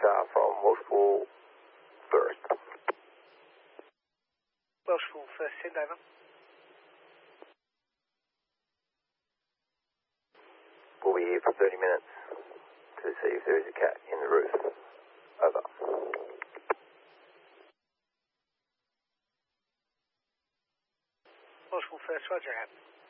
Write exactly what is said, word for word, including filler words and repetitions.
uh, from Welshpool First. Welshpool First, send over. We'll be here for thirty minutes to see if there is a cat in the roof. Over. Welshpool First, roger, out.